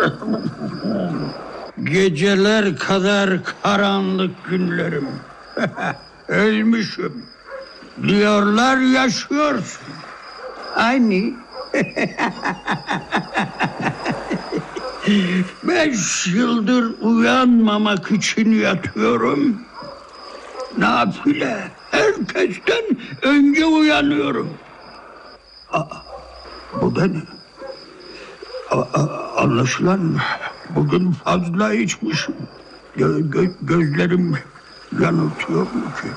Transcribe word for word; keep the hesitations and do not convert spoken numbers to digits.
Geceler kadar karanlık günlerim. Ölmüşüm. Diyorlar yaşıyorsun. Aynı. Beş yıldır uyanmamak için yatıyorum. Nafile. Herkesten önce uyanıyorum. Aa, bu da ne? Aa, anlaşılan bugün fazla içmişim. Gö- gö- gözlerim yanıltıyor mu ki?